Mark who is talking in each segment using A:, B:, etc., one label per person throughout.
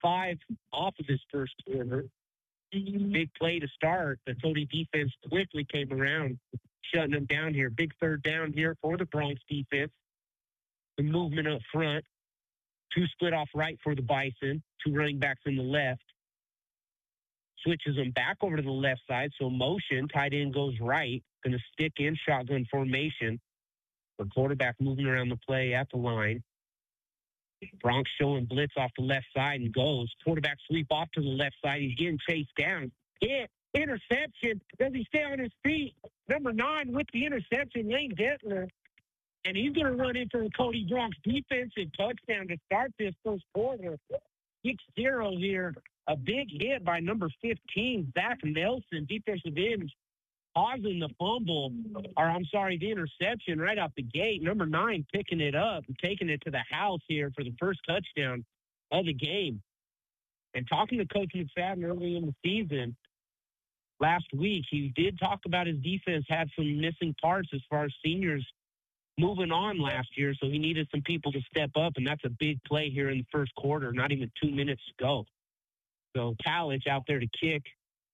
A: 5 off of this first quarter. Big play to start. The Cody defense quickly came around, shutting them down here. Big third down here for the Bronx defense. The movement up front. 2 split off right for the Bison. 2 running backs in the left. Switches them back over to the left side. So motion, tight end goes right. Going to stick in shotgun formation. The quarterback moving around the play at the line. Bronx showing blitz off the left side and goes. Quarterback sweep off to the left side. He's getting chased down. Hit. Interception. Does he stay on his feet? Number 9 with the interception, Lane Detler. And he's going to run into the Cody Bronx defensive touchdown to start this first quarter. 6-0 here. A big hit by number 15, Zach Nelson, defensive end, causing the fumble, the interception right off the gate. Number 9 picking it up and taking it to the house here for the first touchdown of the game. And talking to Coach McFadden early in the season, last week, he did talk about his defense had some missing parts as far as seniors moving on last year, so he needed some people to step up, and that's a big play here in the first quarter, not even 2 minutes to go. So Talich out there to kick.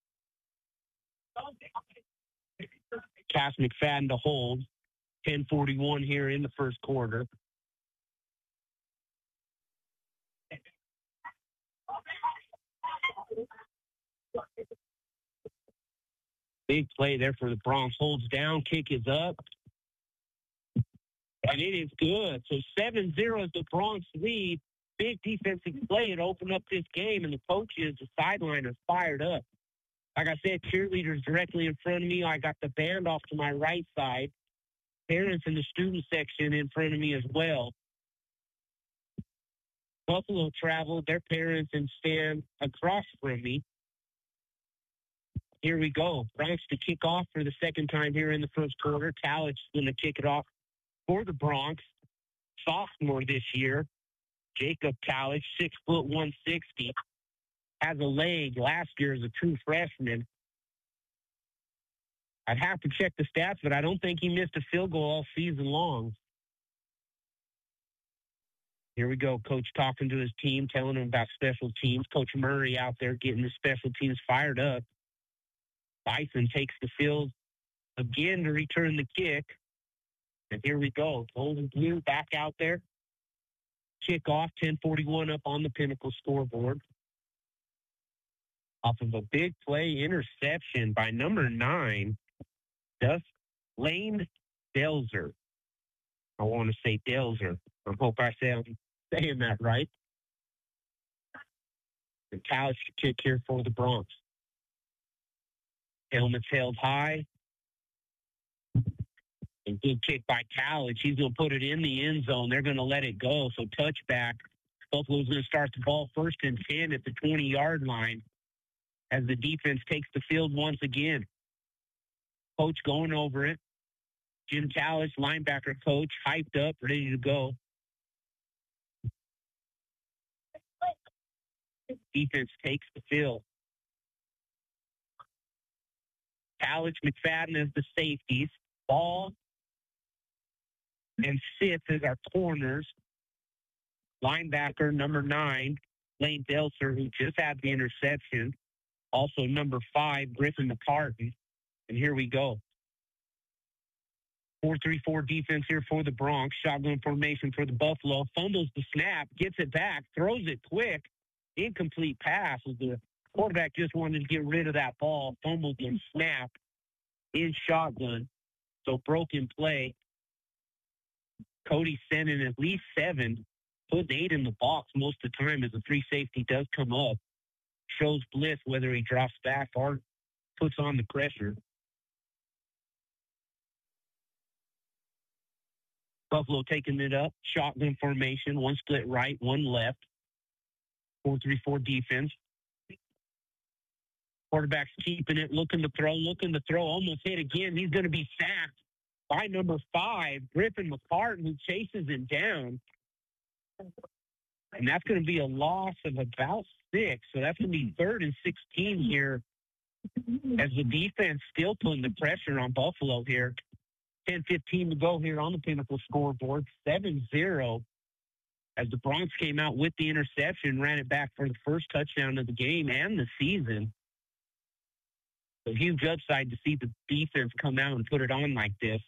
A: Cass McFadden to hold. 10:41 here in the first quarter. Big play there for the Bronx. Holds down, kick is up. And it is good. So 7-0 is the Bronx lead. Big defensive play to open up this game, and the coaches, the sideline, are fired up. Like I said, cheerleaders directly in front of me. I got the band off to my right side. Parents in the student section in front of me as well. Buffalo traveled, their parents and stand across from me. Here we go. Bronx to kick off for the second time here in the first quarter. Talich is going to kick it off for the Bronx. Sophomore this year. Jacob Talich, 6 foot 160. Has a leg last year as a true freshman. I'd have to check the stats, but I don't think he missed a field goal all season long. Here we go. Coach talking to his team, telling them about special teams. Coach Murray out there getting the special teams fired up. Bison takes the field again to return the kick. And here we go. Gold and blue back out there. Kickoff, 10:41 up on the Pinnacle scoreboard. Off of a big play interception by number 9, Lane Delzer. I want to say Delzer. I hope I'm saying that right. The Talich kick here for the Bronx. Helmets held high. And good kick by Talich. He's going to put it in the end zone. They're going to let it go. So touchback. Buffalo's going to start the ball 1st and 10 at the 20-yard line as the defense takes the field once again. Coach going over it. Jim Talich, linebacker coach, hyped up, ready to go. Defense takes the field. Talich, McFadden as the safeties. Ball and Sitz as our corners. Linebacker number 9, Lane Delzer, who just had the interception. Also number 5, Griffin McCartan. And here we go. 4-3-4 defense here for the Bronx. Shotgun formation for the Buffalo. Fumbles the snap, gets it back, throws it quick. Incomplete pass. The quarterback just wanted to get rid of that ball. Fumbled and snap in shotgun. So broken play. Cody sending at least 7. Putting 8 in the box most of the time as the free safety does come up. Shows blitz whether he drops back or puts on the pressure. Buffalo taking it up. Shotgun formation. 1 split right, 1 left. 4-3-4 defense. Quarterback's keeping it, looking to throw, almost hit again. He's going to be sacked by number 5, Griffin McCartan, who chases him down. And that's going to be a loss of about 6. So that's going to be 3rd and 16 here as the defense still putting the pressure on Buffalo here. 10:15 to go here on the Pinnacle scoreboard. 7-0 as the Bronx came out with the interception, ran it back for the first touchdown of the game and the season. A huge upside to see the defense come out and put it on like this.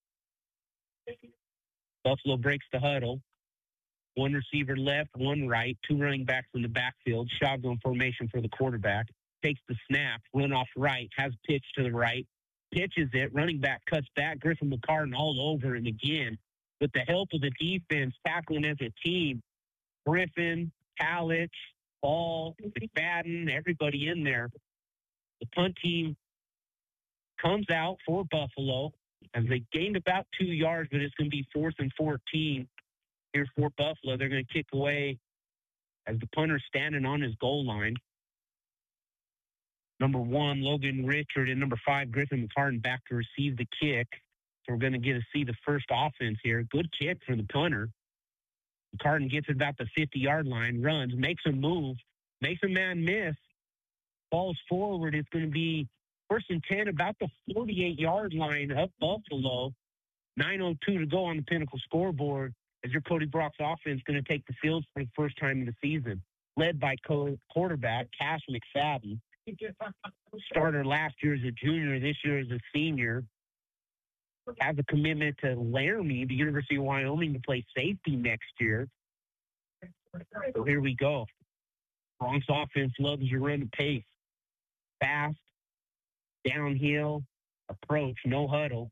A: Buffalo breaks the huddle. One receiver left, one right, two running backs in the backfield. Shotgun formation for the quarterback. Takes the snap, run off right, has pitch to the right, pitches it. Running back cuts back. Griffin McCartan all over him again. With the help of the defense, tackling as a team, Griffin, Kalich, Ball, McFadden, everybody in there. The punt team comes out for Buffalo as they gained about 2 yards, but it's going to be 4th and 14 here for Buffalo. They're going to kick away as the punter's standing on his goal line. Number 1, Logan Richard, and number 5, Griffin McCartan back to receive the kick. So we're going to get to see the first offense here. Good kick for the punter. McCartan gets it about the 50-yard line, runs, makes a move, makes a man miss, falls forward. It's going to be 1st and 10, about the 48-yard line of Buffalo. 9:02 to go on the Pinnacle scoreboard as your Cody Brock's offense going to take the field for the first time in the season. Led by quarterback Cash McFadden. Starter last year as a junior, this year as a senior. Has a commitment to Laramie, the University of Wyoming, to play safety next year. So here we go. Bronx offense loves your run pace. Fast, downhill, approach, no huddle.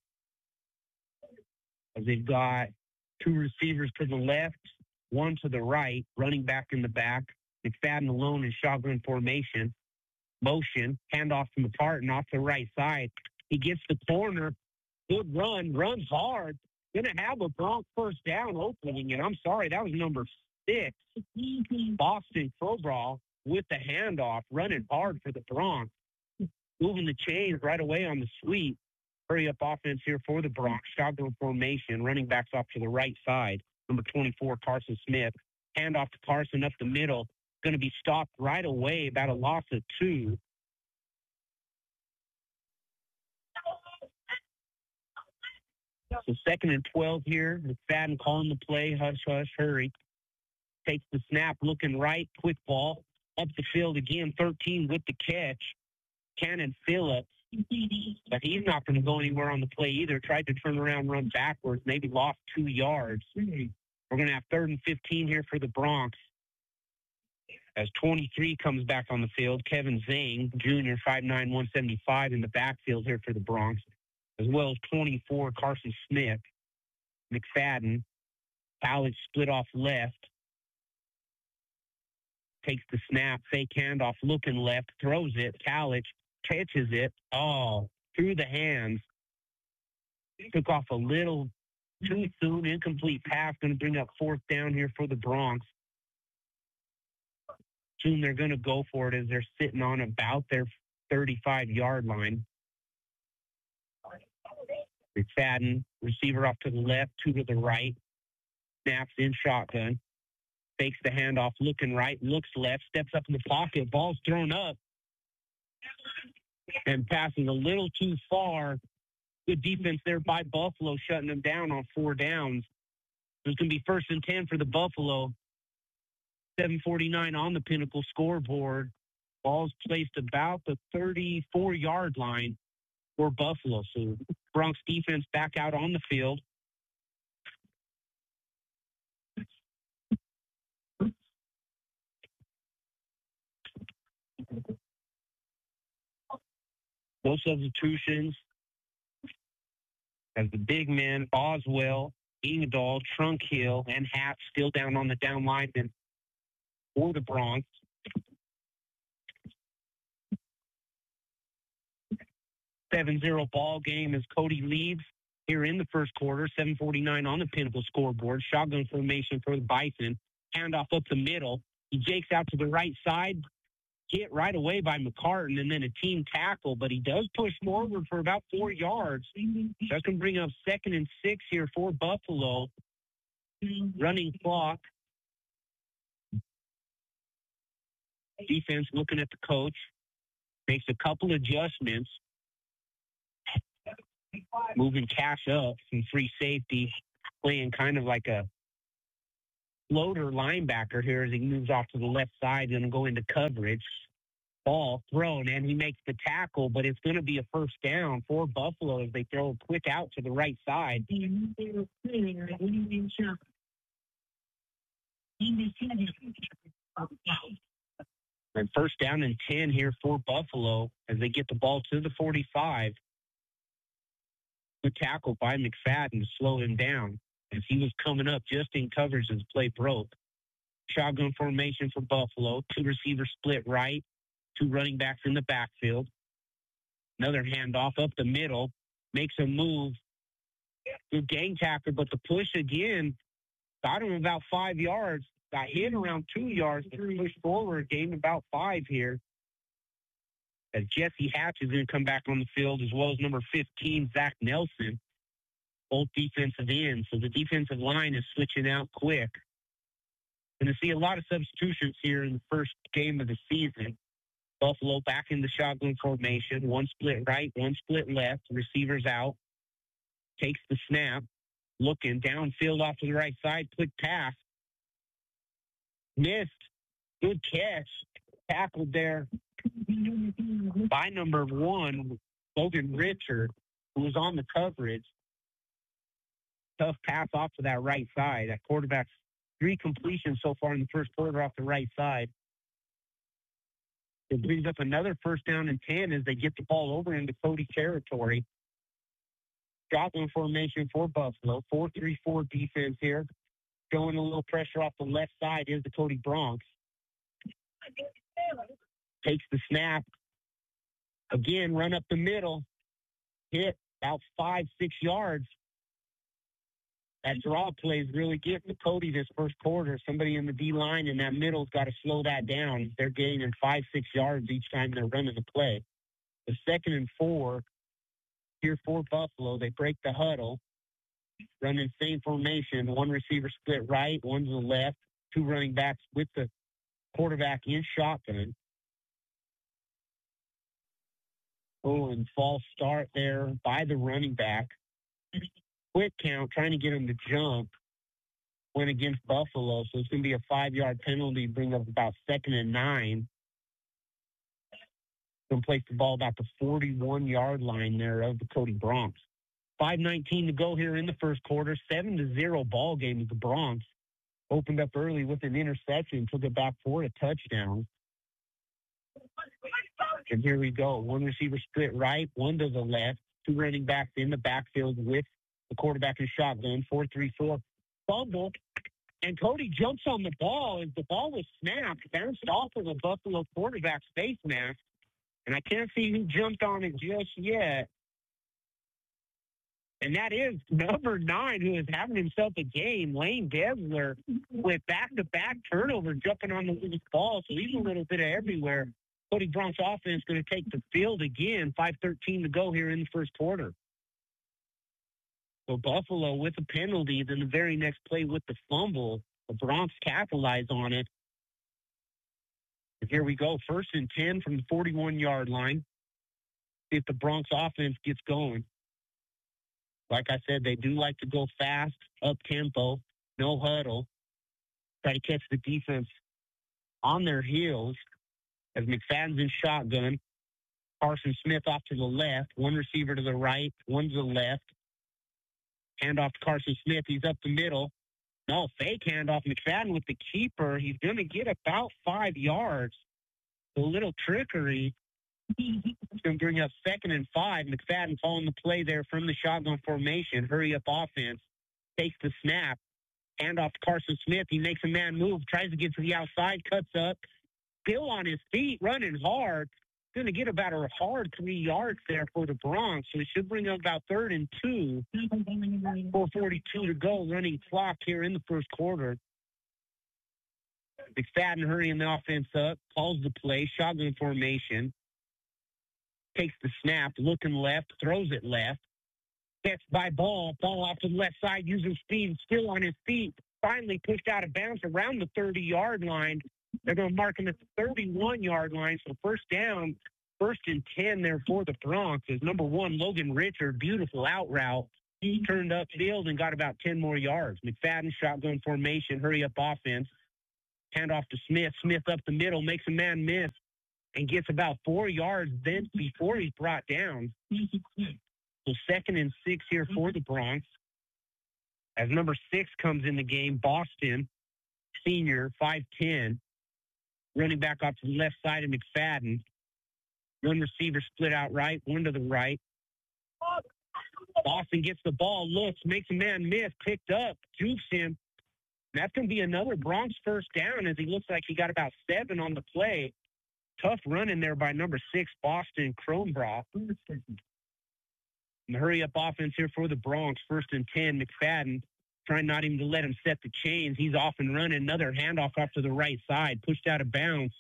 A: As they've got 2 receivers to the left, 1 to the right, running back in the back. McFadden alone in shotgun formation. Motion, handoff to McCartan off the right side. He gets the corner. Good run, runs hard. Going to have a Bronx first down opening, and I'm sorry, that was number 6. Boston Crowball with the handoff, running hard for the Bronx. Moving the chains right away on the sweep. Hurry up offense here for the Bronx. Shotgun formation, running backs off to the right side. Number 24, Carson Smith. Handoff to Carson up the middle. Going to be stopped right away, about a loss of 2. So 2nd and 12 here. McFadden calling the play. Hush, hush, hurry. Takes the snap, looking right. Quick ball. Up the field again. 13 with the catch. Cannon Phillips. But he's not going to go anywhere on the play either. Tried to turn around, run backwards. Maybe lost 2 yards. We're going to have 3rd and 15 here for the Bronx. As 23 comes back on the field, Kevin Zang, junior, 5'9", 175 in the backfield here for the Bronx, as well as 24, Carson Smith. McFadden, Kalich split off left. Takes the snap, fake handoff, looking left, throws it. Kalich catches it. Oh, through the hands. Took off a little too soon, incomplete pass. Going to bring up 4th down here for the Bronx. Soon they're going to go for it as they're sitting on about their 35-yard line. McFadden, receiver off to the left, 2 to the right. Snaps in shotgun. Fakes the handoff, looking right, looks left, steps up in the pocket. Ball's thrown up. And passes a little too far. Good defense there by Buffalo, shutting them down on 4 downs. It's going to be 1st and 10 for the Buffalo. 7:49 on the Pinnacle scoreboard. Ball's placed about the 34-yard line for Buffalo. So Bronx defense back out on the field. No substitutions. As the big men, Boswell, Ingdahl, Trunkhill, and Hatch still down on the down line for the Bronx. 7-0 ball game as Cody leads here in the first quarter. 7:49 on the Pinnacle scoreboard. Shotgun formation for the Bison. Handoff up the middle. He jakes out to the right side. Hit right away by McCartan, and then a team tackle, but he does push forward for about 4 yards. That can bring up 2nd and 6 here for Buffalo. Running clock. Defense looking at the coach. Makes a couple adjustments. Moving Cash up from free safety. Playing kind of like a floater linebacker here as he moves off to the left side and go into coverage. Ball thrown, and he makes the tackle, but it's going to be a first down for Buffalo as they throw a quick out to the right side. And first down and 10 here for Buffalo as they get the ball to the 45. Good tackle by McFadden to slow him down as he was coming up just in coverage as play broke. Shotgun formation for Buffalo. Two receivers split right. Two running backs in the backfield. Another handoff up the middle. Makes a move. Good gang tackle, but the push again got him about 5 yards. Got hit around 2 yards, but pushed forward, gained about 5 here. As Jesse Hatch is going to come back on the field, as well as number 15, Zach Nelson, both defensive ends. So the defensive line is switching out quick. Going to see a lot of substitutions here in the first game of the season. Buffalo back in the shotgun formation. One split right, one split left. Receivers out. Takes the snap. Looking downfield off to the right side. Quick pass. Missed. Good catch. Tackled there by number 1, Logan Richard, who was on the coverage. Tough pass off to that right side. That quarterback's 3 completions so far in the first quarter off the right side. It brings up another first down and 10 as they get the ball over into Cody territory. Shotgun formation for Buffalo. 4-3-4 defense here. Showing a little pressure off the left side is the Cody Bronx. Takes the snap. Again, run up the middle. Hit about 5-6 yards. That draw play is really getting to Cody this first quarter. Somebody in the D-line in that middle's got to slow that down. They're gaining 5-6 yards each time they're running the play. The 2nd and 4 here for Buffalo. They break the huddle. Running same formation. One receiver split right, one to the left. 2 running backs with the quarterback in shotgun. Oh, and false start there by the running back. Quick count, trying to get him to jump. Went against Buffalo, so it's going to be a 5-yard penalty, bring up about 2nd and 9. Going to place the ball about the 41-yard line there of the Cody Bronx. 5:19 to go here in the first quarter. 7-0 ball game with the Bronx. Opened up early with an interception, took it back for a touchdown. And here we go. One receiver split right, one to the left. 2 running backs in the backfield with the quarterback in shotgun. 4-3-4. Fumble. And Cody jumps on the ball as the ball was snapped. Bounced off of the Buffalo quarterback's face mask. And I can't see who jumped on it just yet. And that is number 9, who is having himself a game, Lane Desler, with back-to-back turnover, jumping on the loose ball. So he's a little bit of everywhere. Cody Bronx offense going to take the field again. 5:13 to go here in the first quarter. So Buffalo with a penalty, then the very next play with the fumble. The Bronx capitalize on it. And here we go. 1st and 10 from the 41-yard line. If the Bronx offense gets going. Like I said, they do like to go fast, up-tempo, no huddle. Try to catch the defense on their heels as McFadden's in shotgun. Carson Smith off to the left. One receiver to the right, one to the left. Handoff to Carson Smith. He's up the middle. No, fake handoff. McFadden with the keeper. He's going to get about 5 yards. A little trickery. It's going to bring up 2nd and 5. McFadden following the play there from the shotgun formation. Hurry up offense. Takes the snap. Handoff to Carson Smith. He makes a man move. Tries to get to the outside. Cuts up. Still on his feet. Running hard. Going to get about a hard 3 yards there for the Bronx. So it should bring up about 3rd and 2. 4:42 to go. Running clock here in the first quarter. McFadden hurrying the offense up. Calls the play. Shotgun formation. Takes the snap, looking left, throws it left. Catch by Ball. Ball off to the left side, using speed, still on his feet. Finally pushed out of bounds around the 30-yard line. They're going to mark him at the 31-yard line. So first down, 1st and 10 there for the Bronx is number 1, Logan Richard. Beautiful out route. He turned upfield and got about 10 more yards. McFadden, shotgun formation, hurry up offense. Hand off to Smith. Smith up the middle, makes a man miss, and gets about 4 yards then before he's brought down. So 2nd and 6 here for the Bronx. As number 6 comes in the game, Boston, senior, 5'10", running back off to the left side of McFadden. One receiver split out right, one to the right. Boston gets the ball, looks, makes a man miss, picked up, jukes him. That's going to be another Bronx first down as he looks like he got about 7 on the play. Tough run in there by number 6, Boston Kronbrough. And the hurry-up offense here for the Bronx, 1st and 10. McFadden trying not even to let him set the chains. He's off and running. Another handoff off to the right side, pushed out of bounds.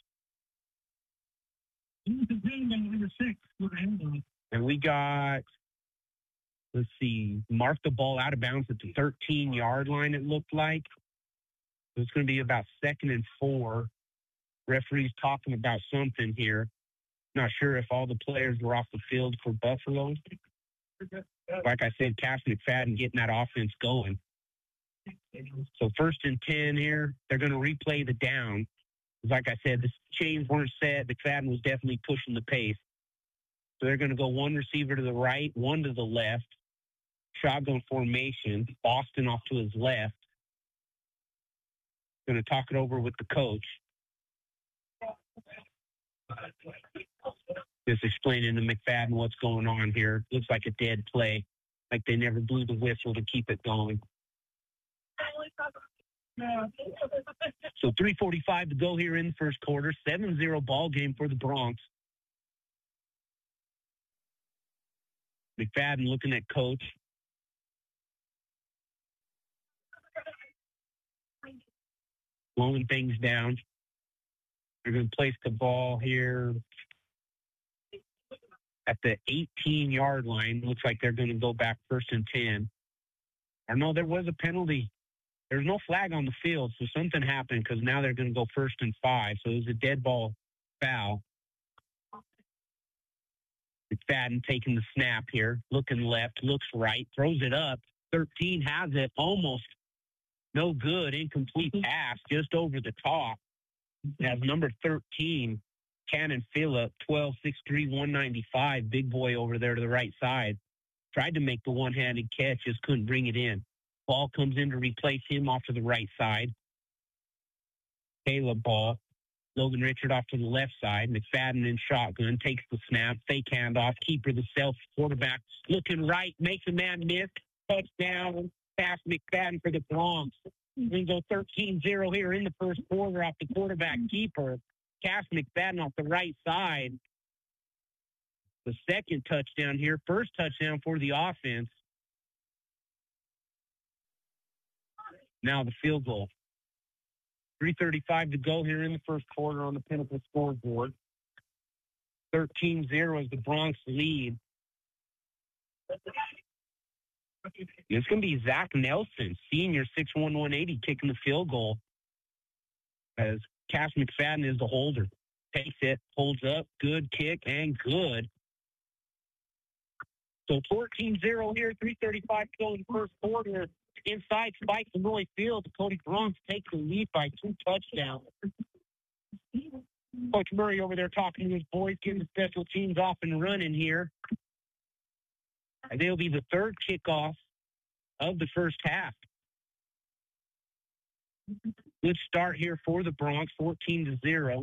A: And we got, let's see, marked the ball out of bounds at the 13-yard line, it looked like. It's going to be about 2nd and 4. Referee's talking about something here. Not sure if all the players were off the field for Buffalo. Like I said, Cass McFadden getting that offense going. So 1st and 10 here. They're going to replay the down. Like I said, the chains weren't set. McFadden was definitely pushing the pace. So they're going to go one receiver to the right, one to the left. Shotgun formation. Boston off to his left. Going to talk it over with the coach. Just explaining to McFadden what's going on here. Looks like a dead play. Like they never blew the whistle to keep it going. So 3:45 to go here in the first quarter. 7-0 ball game for the Bronx. McFadden looking at coach. Slowing things down. They're going to place the ball here at the 18-yard line. Looks like they're going to go back 1st and 10. Or no, there was a penalty. There's no flag on the field, so something happened because now they're going to go 1st and 5. So it was a dead ball foul. McFadden taking the snap here, looking left, looks right, throws it up. 13 has it, almost no good, incomplete pass, just over the top. As number 13, Cannon Phillip, 12'6'3", 195, big boy over there to the right side. Tried to make the one-handed catch, just couldn't bring it in. Ball comes in to replace him off to the right side. Caleb ball. Logan Richard off to the left side. McFadden in shotgun, takes the snap, fake handoff, keeper the self, quarterback looking right, makes a man miss, touchdown, pass McFadden for the Bronx. We go 13-0 here in the first quarter off the quarterback keeper. Cass McFadden off the right side. The second touchdown here, first touchdown for the offense. Now the field goal. 3:35 to go here in the first quarter on the Pinnacle scoreboard. 13-0 is the Bronx lead. It's going to be Zach Nelson, senior, 6'1", 180, kicking the field goal. As Cass McFadden is the holder. Takes it, holds up, good kick, and good. So 14-0 here, 3:35 to go in the first quarter. Inside Spike from Roy Field, the Cody Bronx takes the lead by 2 touchdowns. Coach Murray over there talking to his boys, getting the special teams off and running here. And they'll be the third kickoff of the first half. Good start here for the Bronx, 14-0.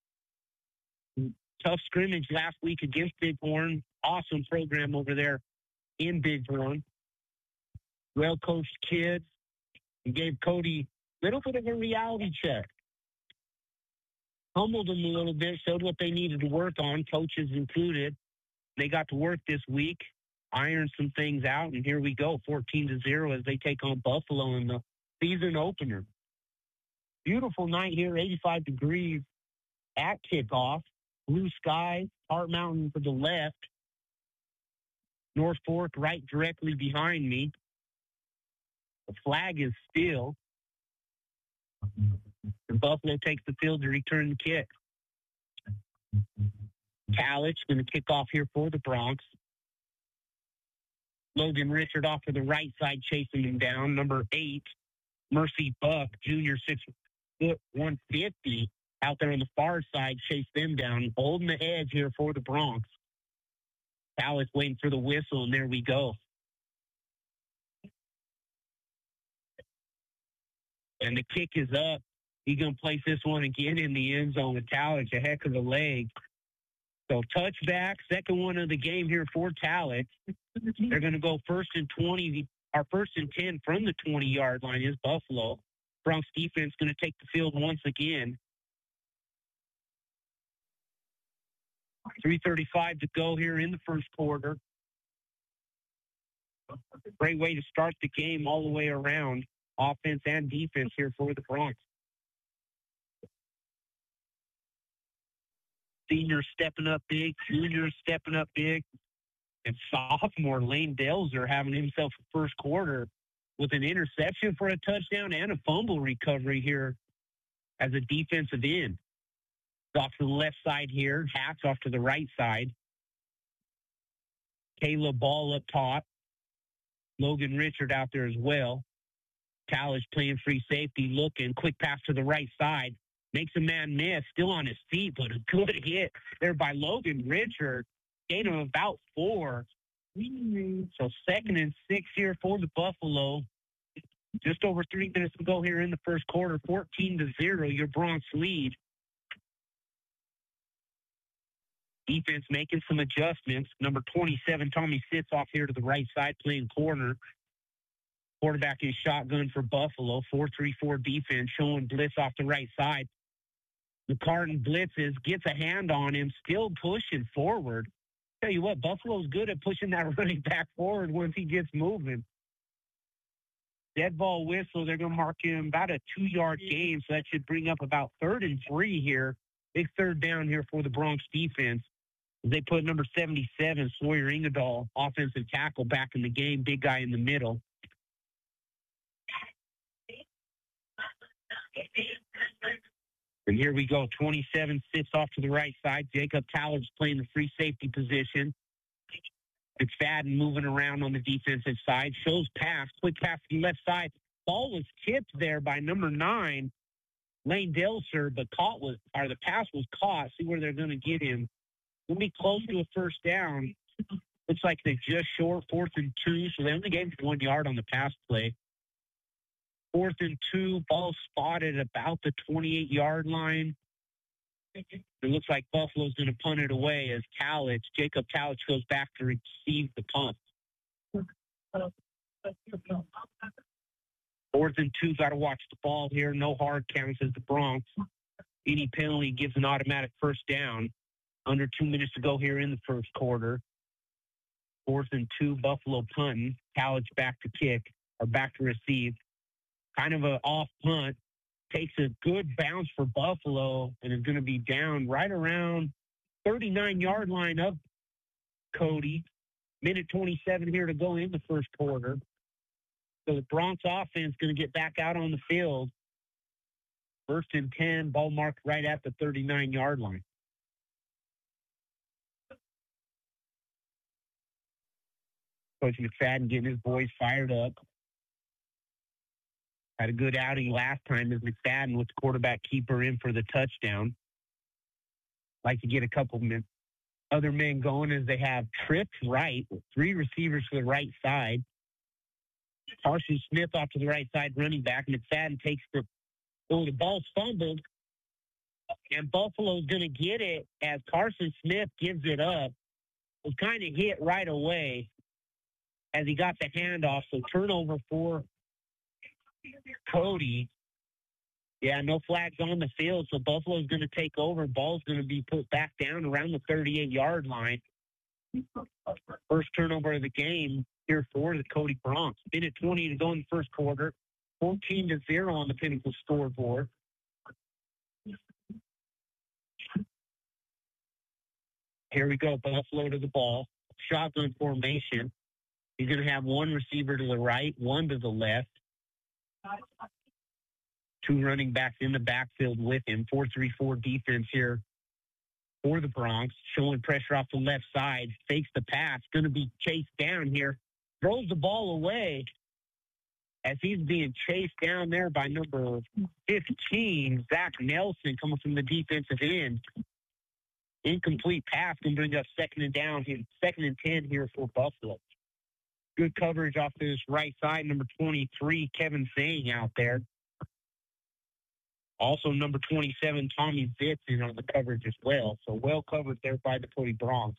A: Tough scrimmage last week against Bighorn. Awesome program over there in Bighorn. Well-coached kids. And gave Cody a little bit of a reality check. Humbled them a little bit, showed what they needed to work on, coaches included. They got to work this week, ironed some things out, and here we go, 14-0 as they take on Buffalo in the season opener. Beautiful night here, 85 degrees at kickoff. Blue sky, Hart Mountain to the left. North Fork right directly behind me. The flag is still. And Buffalo takes the field to return the kick. Kalich going to kick off here for the Bronx. Logan Richard off to the right side, chasing him down. Number 8, Mercy Buck, junior, 6'150", out there on the far side, chase them down, holding the edge here for the Bronx. Alex waiting for the whistle, and there we go. And the kick is up. He's going to place this one again in the end zone with Talent. A heck of a leg. So touchback, second one of the game here for Talent. They're going to go first and 20, or first and 10 from the 20-yard line is Buffalo. Bronx defense going to take the field once again. 3:35 to go here in the first quarter. Great way to start the game all the way around, offense and defense here for the Bronx. Seniors stepping up big, juniors stepping up big, and sophomore Lane Delzer having himself a first quarter with an interception for a touchdown and a fumble recovery here as a defensive end. Off to the left side here, Hats off to the right side. Caleb Ball up top. Logan Richard out there as well. Tallis playing free safety, looking, quick pass to the right side. Makes a man miss, still on his feet, but a good hit there by Logan Richard. Gain of about 4. So 2nd and 6 here for the Buffalo. Just over 3 minutes to go here in the first quarter. 14-0, your Bronx lead. Defense making some adjustments. Number 27, Tommy Sitz off here to the right side, playing corner. Quarterback is shotgun for Buffalo. 4-3-4 defense, showing blitz off the right side. McCartan blitzes, gets a hand on him, still pushing forward. Tell you what, Buffalo's good at pushing that running back forward once he gets moving. Dead ball whistle, they're going to mark him about a 2-yard gain, so that should bring up about 3rd and 3 here. Big third down here for the Bronx defense. They put number 77, Sawyer Ingedahl, offensive tackle, back in the game. Big guy in the middle. And here we go. 27 sits off to the right side. Jacob Tallard's playing the free safety position. McFadden moving around on the defensive side. Shows pass. Quick pass to the left side. Ball was tipped there by number 9, Lane Delser, but the pass was caught. See where they're going to get him. We'll be close to a first down. Looks like they're just short, 4th and 2, so they only gave him 1 yard on the pass play. 4th and 2, ball spotted about the 28-yard line. It looks like Buffalo's going to punt it away as Jacob Talich goes back to receive the punt. 4th and 2, got to watch the ball here. No hard counts as the Bronx. Any penalty gives an automatic first down. Under 2 minutes to go here in the first quarter. 4th and 2, Buffalo punting. Talich back to kick, or back to receive. Kind of an off punt. Takes a good bounce for Buffalo and is going to be down right around 39-yard line of Cody. Minute 27 here to go in the first quarter. So the Bronx offense going to get back out on the field. 1st and 10, ball marked right at the 39-yard line. Coach McFadden getting his boys fired up. Had a good outing last time as McFadden with the quarterback keeper in for the touchdown. Like to get a couple other men going as they have trips right, 3 receivers to the right side. Carson Smith off to the right side, running back. McFadden takes the ball's fumbled, and Buffalo's going to get it as Carson Smith gives it up. Was kind of hit right away as he got the handoff. So turnover for Cody. Yeah, no flags on the field, so Buffalo's going to take over. Ball's going to be put back down around the 38-yard line. First turnover of the game here for the Cody Bronx. Minute 20 to go in the first quarter. 14-0 on the Pinnacle scoreboard. Here we go. Buffalo to the ball. Shotgun formation. He's going to have 1 receiver to the right, 1 to the left. 2 running backs in the backfield with him. 4-3-4 defense here for the Bronx. Showing pressure off the left side. Fakes the pass. Going to be chased down here throws the ball away as he's being chased down there by number 15, Zach Nelson, coming from the defensive end. Incomplete pass can bring up second and 10 here for Buffalo. Good coverage off this right side, number 23, Kevin Zane out there. Also, number 27, Tommy Vitz is on the coverage as well. So well covered there by the Cody Bronx.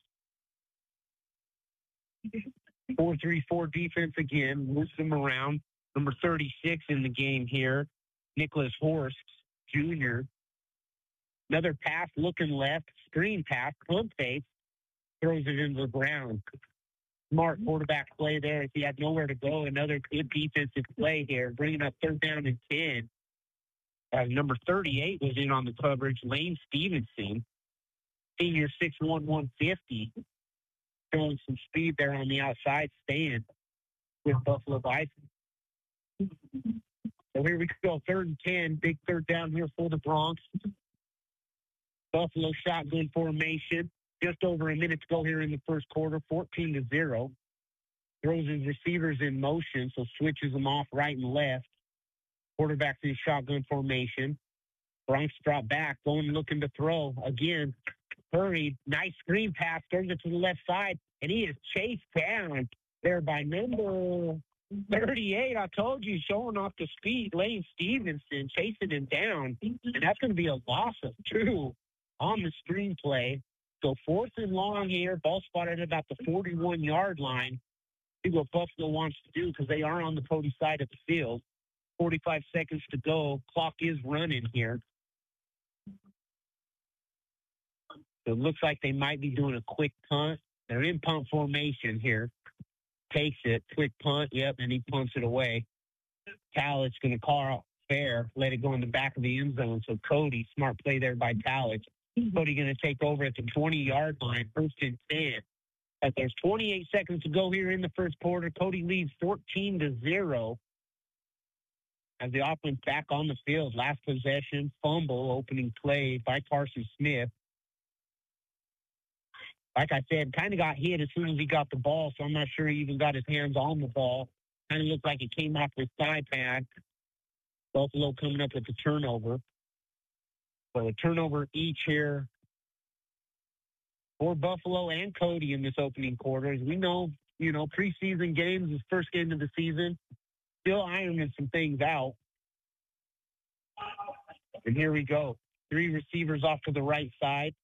A: 4-3-4 defense again. Moves them around. Number 36 in the game here, Nicholas Horst Jr. Another pass looking left. Screen pass. Pump fake. Throws it into the ground. Smart quarterback play there as he had nowhere to go. Another good defensive play here, bringing up third down and 10. Number 38 was in on the coverage, Lane Stevenson, senior 6'1", 150, showing some speed there on the outside stand with Buffalo Bison. So here we go, third and 10, big third down here for the Bronx. Buffalo shotgun formation. Just over a minute to go here in the first quarter, 14-0. Throws his receivers in motion, so switches them off right and left. Quarterback's in shotgun formation. Bronx drop back, going looking to throw. Again, hurried. Nice screen pass, turns it to the left side, and he is chased down there by number 38. I told you, showing off the speed. Lane Stevenson chasing him down, and that's going to be a loss of 2 on the screenplay. So fourth and long here, ball spotted at about the 41-yard line. See what Buffalo wants to do because they are on the Cody side of the field. 45 seconds to go. Clock is running here. So it looks like they might be doing a quick punt. They're in punt formation here. Takes it, quick punt, yep, and he punts it away. Talich going to call out fair, let it go in the back of the end zone. So Cody, smart play there by Talich. Cody going to take over at the 20-yard line, first and 10. As there's 28 seconds to go here in the first quarter, Cody leads 14-0. As the offense back on the field, last possession, fumble, opening play by Carson Smith. Like I said, kind of got hit as soon as he got the ball, so I'm not sure he even got his hands on the ball. Kind of looked like it came off his thigh pad. Buffalo coming up with the turnover. So a turnover each here for Buffalo and Cody in this opening quarter. As we know, preseason games, this first game of the season, still ironing some things out. And here we go. 3 receivers off to the right side.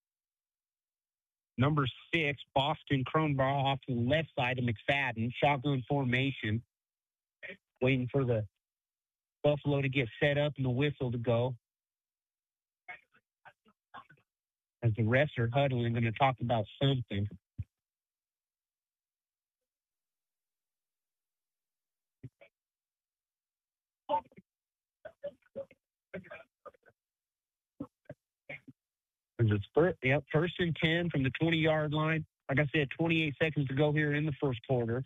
A: Number 6, Boston Cronenbaugh off to the left side of McFadden. Shotgun formation. Waiting for the Buffalo to get set up and the whistle to go. As the refs are huddling, going to talk about something. It's first and 10 from the 20-yard line. Like I said, 28 seconds to go here in the first quarter.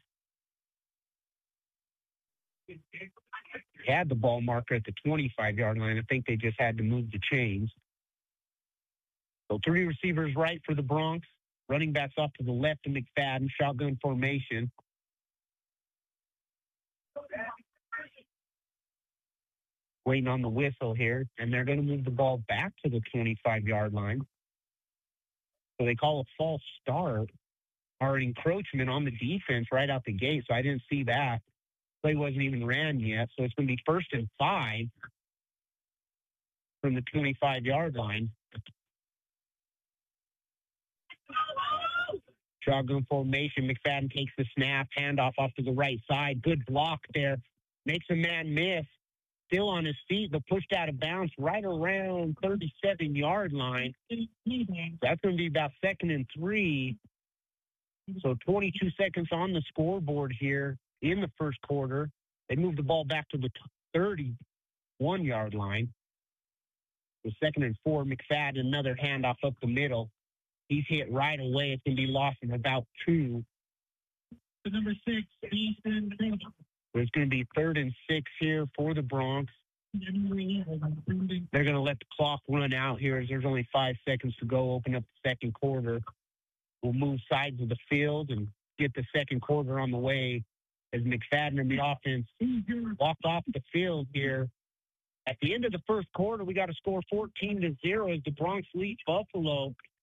A: Had the ball marker at the 25-yard line. I think they just had to move the chains. So 3 receivers right for the Bronx. Running backs off to the left of McFadden. Shotgun formation. Waiting on the whistle here. And they're going to move the ball back to the 25-yard line. So they call a false start or encroachment on the defense right out the gate. So I didn't see that. Play wasn't even ran yet. So it's going to be first and 5 from the 25-yard line. Shotgun formation. McFadden takes the snap. Handoff off to the right side. Good block there. Makes a man miss. Still on his feet, but pushed out of bounds right around 37-yard line. That's going to be about 2nd and 3. So 22 seconds on the scoreboard here in the first quarter. They move the ball back to the 31-yard line. So 2nd and 4, McFadden, another handoff up the middle. He's hit right away. It's going to be lost in about 2. The number 6, Easton. It's going to be 3rd and 6 here for the Bronx. They're going to let the clock run out here as there's only 5 seconds to go. Open up the second quarter. We'll move sides of the field and get the second quarter on the way as McFadden and the offense walked off the field here. At the end of the first quarter, we got a score 14-0 as the Bronx lead Buffalo.